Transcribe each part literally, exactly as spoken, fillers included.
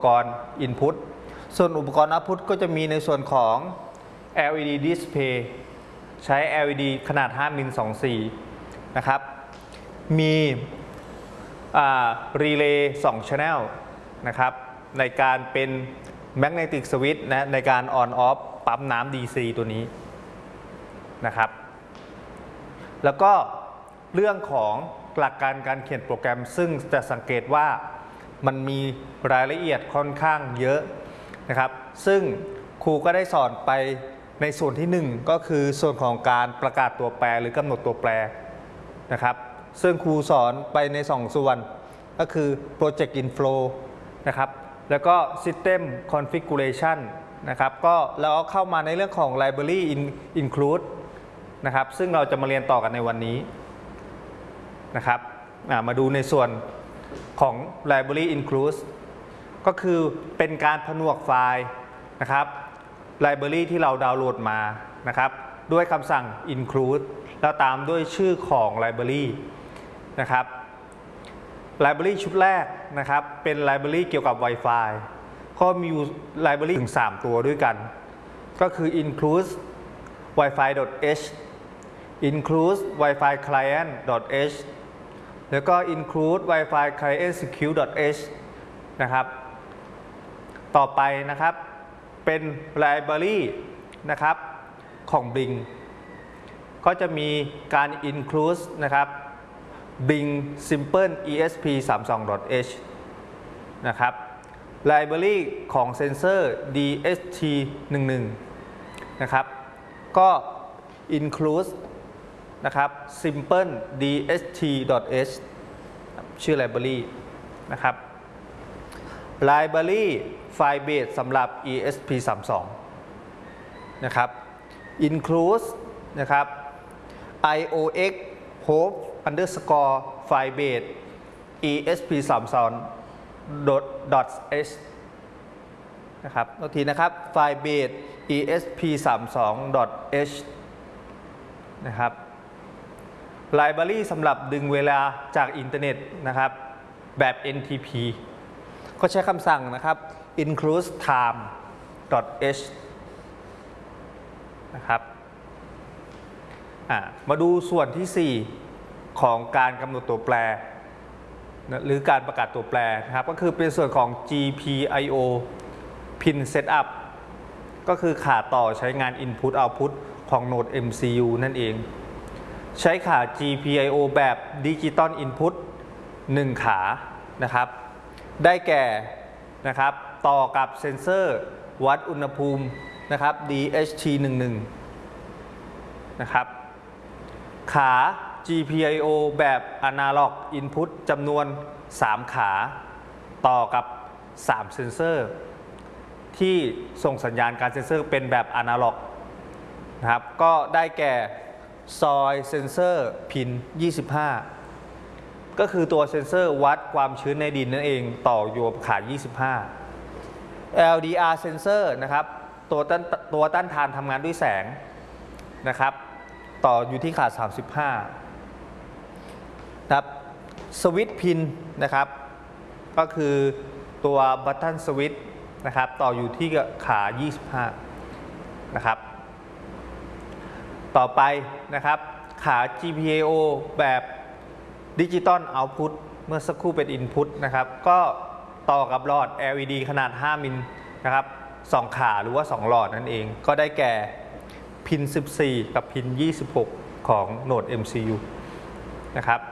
กรณ์ Input ส่วนอุปกรณ์ Output ก็จะมีในส่วนของ แอล อี ดี Display ใช้ แอล อี ดี ขนาดห้ามิลสองสี่นะครับมีรีเลย์สอง Channel นะครับในการเป็น Magnetic Switch นะในการ On Off ปั๊มน้ำ ดี ซี ตัวนี้นะครับแล้วก็เรื่องของหลักการการเขียนโปรแกรมซึ่งจะสังเกตว่ามันมีรายละเอียดค่อนข้างเยอะนะครับซึ่งครูก็ได้สอนไปในส่วนที่หนึ่งก็คือส่วนของการประกาศตัวแปรหรือกำหนดตัวแปรนะครับซึ่งครูสอนไปในสองส่วนก็คือ Project Inflow นะครับแล้วก็ System Configuration นะครับก็แล้วเข้ามาในเรื่องของ Library Include นะครับซึ่งเราจะมาเรียนต่อกันในวันนี้นะครับมาดูในส่วนของ Library Include ก็คือเป็นการผนวกไฟล์นะครับ Library ที่เราดาวน์โหลดมานะครับด้วยคำสั่ง include แล้วตามด้วยชื่อของ Library นะครับ Library ชุดแรกนะครับเป็น Library เกี่ยวกับ Wi-Fi ก็มี Library ถึงสามตัวด้วยกันก็คือ include wifi.h include wifi client.h แล้วก็ include wifi client secure.h นะครับต่อไปนะครับเป็น Library นะครับของ Bing ก็จะมีการ include นะครับ Bing simple อี เอส พี สามสิบสอง h นะครับ Library ของ Sensor ดี เอส ที สิบเอ็ด นะครับก็ include นะครับ simple ดี เอส ที h ชื่อ Library นะครับ Library File Base สำหรับ อี เอส พี สามสิบสอง นะครับ include นะครับ iox hope underscore file base อี เอส พี สามสิบสอง .h นะครับอีกทีนะครับ file base อี เอส พี สามสิบสอง .h นะครับ Library สำหรับดึงเวลาจากอินเทอร์เน็ตนะครับแบบ เอ็น ที พี ก็ใช้คำสั่งนะครับ include time.h นะครับมาดูส่วนที่สี่ของการกำหนดตัวแปรหรือการประกาศตัวแปรนะครับก็คือเป็นส่วนของ จี พี ไอ โอ Pin Setup ก็คือขาต่อใช้งาน Input Output ของ Node เอ็ม ซี ยู นั่นเองใช้ขา จี พี ไอ โอ แบบ Digital Input หนึ่งขานะครับได้แก่นะครับต่อกับเซนเซอร์วัดอุณหภูมินะครับ ดี เอช ที สิบเอ็ด นะครับขา จี พี ไอ โอ แบบ Analog Input จำนวนสามขาต่อกับสามเซนเซอร์ที่ส่งสัญญาณการเซนเซอร์เป็นแบบ Analog นะครับก็ได้แก่ซอยเซนเซอร์พินยี่สิบห้าก็คือตัวเซนเซอร์วัดความชื้นในดินนั่นเองต่อโยบขายี่สิบห้า แอล ดี อาร์ เซนเซอร์นะครับตัวต้านตัวต้านทานทำงานด้วยแสงนะครับต่ออยู่ที่ขาสามสิบห้าครับสวิตช์พินนะครับก็คือตัวบัตตันสวิตช์นะครับต่ออยู่ที่ขายี่สิบห้านะครับต่อไปนะครับขา จี พี ไอ โอ แบบดิจิตอลเอาต์พุตเมื่อสักครู่เป็น Input นะครับก็ต่อกับหลอด แอล อี ดี ขนาดห้ามิลนะครับสองขาหรือว่าสองหลอดนั่นเองก็ได้แก่พินสิบสี่กับพินยี่สิบหกของ Node เอ็ม ซี ยู นะครับ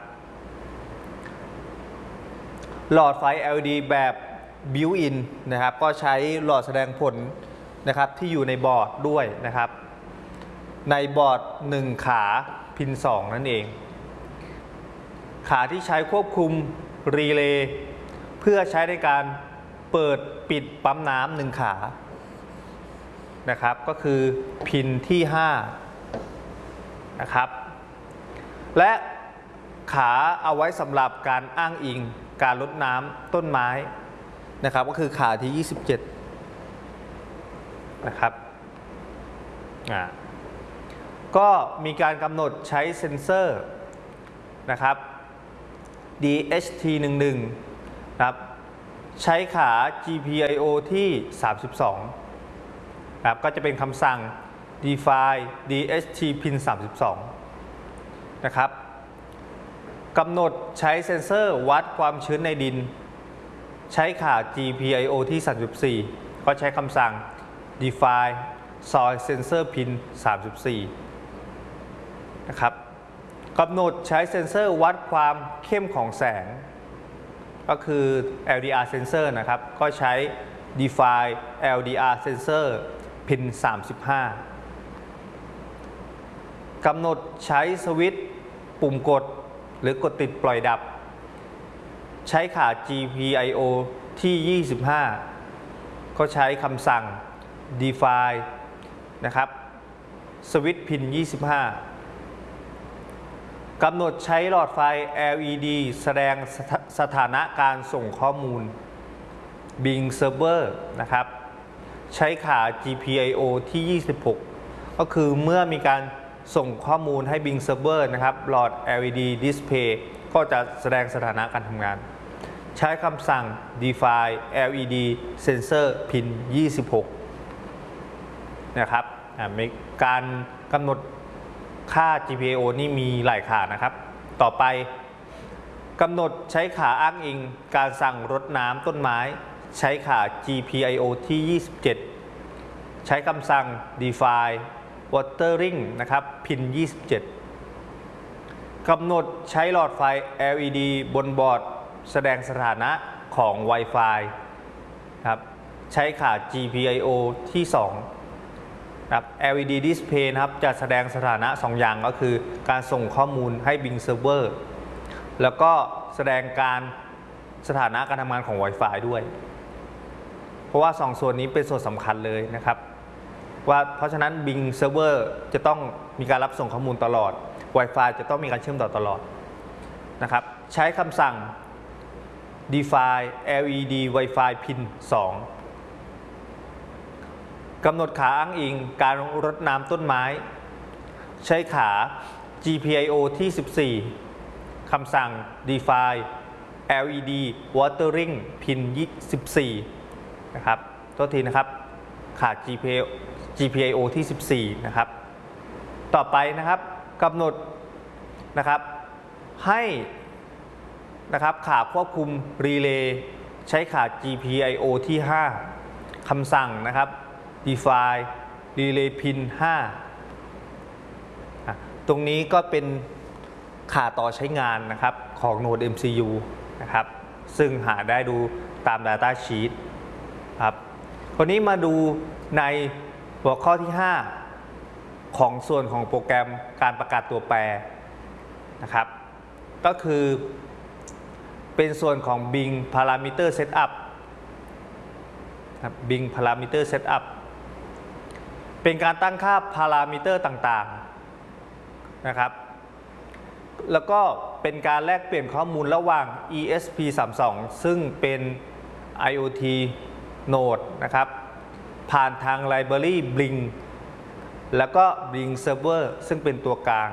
หลอดไฟ แอล อี ดี แบบ Built-in นะครับก็ใช้หลอดแสดงผลนะครับที่อยู่ในบอร์ดด้วยนะครับในบอร์ดหนึ่งขาพินสองนั่นเองขาที่ใช้ควบคุมรีเลย์เพื่อใช้ในการเปิดปิดปั๊มน้ำหนึ่งขานะครับก็คือพินที่ห้านะครับและขาเอาไว้สำหรับการอ้างอิงการรดน้ำต้นไม้นะครับก็คือขาที่ยี่สิบเจ็ดนะครับอ่าก็มีการกำหนดใช้เซ็นเซอร์นะครับ ดี เอช ที สิบเอ็ด นะครับใช้ขา จี พี ไอ โอ ที่ สามสิบสองครับก็จะเป็นคำสั่ง define ดี เอช ที pin สามสิบสองนะครับกำหนดใช้เซ็นเซอร์วัดความชื้นในดินใช้ขา จี พี ไอ โอ ที่ สามสิบสี่ก็ใช้คำสั่ง define soil sensor pin สามสิบสี่นะครับกำหนดใช้เซ็นเซอร์วัดความเข้มของแสงก็คือ แอล ดี อาร์ sensor นะครับก็ใช้ define แอล ดี อาร์ sensor pin สามสิบห้ากำหนดใช้สวิตช์ปุ่มกดหรือกดติดปล่อยดับใช้ขา จี พี ไอ โอ ที่ ยี่สิบห้าก็ใช้คำสั่ง define นะครับสวิตช์พิน ยี่สิบห้ากำหนดใช้หลอดไฟ แอล อี ดี แสดงสถานะการส่งข้อมูล Bing Server นะครับใช้ขา จี พี ไอ โอ ที่ ยี่สิบหกก็คือเมื่อมีการส่งข้อมูลให้ Bing Server นะครับหลอด แอล อี ดี Display ก็จะแสดงสถานะการทำงานใช้คำสั่ง define แอล อี ดี sensor pin ยี่สิบหกนะครับมีการกำหนดค่า จี พี ไอ โอ นี่มีหลายขานะครับต่อไปกำหนดใช้ขาอ้างอิงการสั่งรดน้ำต้นไม้ใช้ขา จี พี ไอ โอ ที่ ยี่สิบเจ็ดใช้คำสั่ง define watering นะครับ pin ยี่สิบเจ็ดกำหนดใช้หลอดไฟ แอล อี ดี บนบอร์ดแสดงสถานะของ Wi-Fi ครับใช้ขา จี พี ไอ โอ ที่ สองครับ แอล อี ดี Display นะครับจะแสดงสถานะสองอย่างก็คือการส่งข้อมูลให้ Bing Server แล้วก็แสดงการสถานะการทำงานของ Wi-Fi ด้วยเพราะว่าสองส่วนนี้เป็นส่วนสำคัญเลยนะครับว่าเพราะฉะนั้น Bing Server จะต้องมีการรับส่งข้อมูลตลอด Wi-Fi จะต้องมีการเชื่อมต่อตลอดนะครับใช้คำสั่ง define แอล อี ดี Wi-Fi pin สองกำหนดขาอ้างอิงการรดน้ำต้นไม้ใช้ขา จี พี ไอ โอ ที่ สิบสี่คำสั่ง define แอล อี ดี watering pin ยี่สิบสี่นะครับโทษทีนะครับขา จี พี ไอ โอ ที่ สิบสี่นะครับต่อไปนะครับกำหนดนะครับให้นะครับขาควบคุมรีเลย์ใช้ขา จี พี ไอ โอ ที่ ห้าคำสั่งนะครับ define relay pin ห้าตรงนี้ก็เป็นขาต่อใช้งานนะครับของโนด เอ็ม ซี ยู นะครับซึ่งหาได้ดูตาม Data Sheet ครับคนนี้มาดูในหัวข้อที่ ห้าของส่วนของโปรแกรมการประกาศตัวแปรนะครับก็คือเป็นส่วนของ Bing Parameter Setup ครับ Bing Parameter Setup เป็นการตั้งค่าพารามิเตอร์ต่างๆนะครับแล้วก็เป็นการแลกเปลี่ยนข้อมูลระหว่าง อี เอส พี สามสิบสอง ซึ่งเป็น ไอ โอ ที Node นะครับผ่านทาง Library Bing แล้วก็ Bing Server ซึ่งเป็นตัวกลาง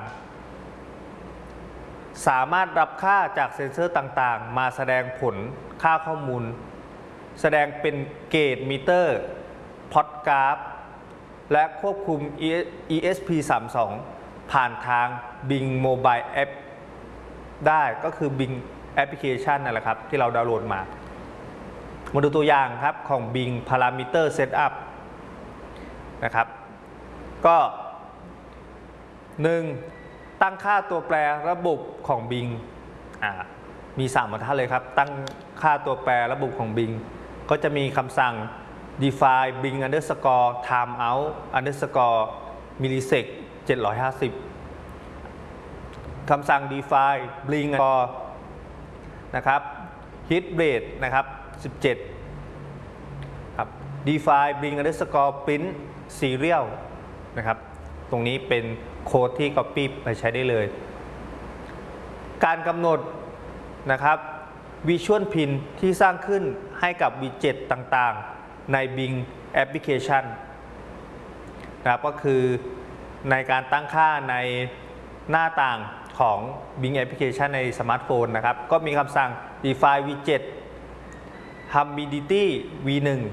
สามารถรับค่าจากเซ็นเซอร์ต่างๆมาแสดงผลค่าข้อมูลแสดงเป็นเกจมิเตอร์พอดกราฟและควบคุม อี เอส พี สามสิบสอง ผ่านทาง Bing Mobile App ได้ก็คือ Bing Application นั่นแหละครับที่เราดาวน์โหลดมามาดูตัวอย่างครับของ Bing Parameter Setup นะครับก็หนึ่งตั้งค่าตัวแปรระบบของ Bing อ่ามีสามบรรทัดเลยครับตั้งค่าตัวแปรระบบของ Bing ก็จะมีคำสั่ง define Bing underscore timeout underscore millisec เจ็ดร้อยห้าสิบคำสั่ง define Bing underscore นะครับ hit rate นะครับสิบเจ็ดครับ define Bing underscore print serial นะครับตรงนี้เป็นโค้ดที่ Copy ไปใช้ได้เลยการกำหนดนะครับ Visual Pin ที่สร้างขึ้นให้กับ Widget ต่างๆใน Bing Application นะครับก็คือในการตั้งค่าในหน้าต่างของ Bing Application ในสมาร์ทโฟนนะครับก็มีคำสั่ง define widget Humidity วี หนึ่ง